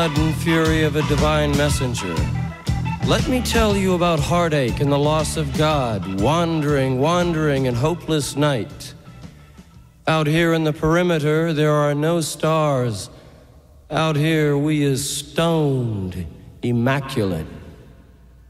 sudden fury of a divine messenger. Let me tell you about heartache and the loss of God, wandering in hopeless night. Out here in the perimeter, there are no stars. Out here, we is stoned, immaculate.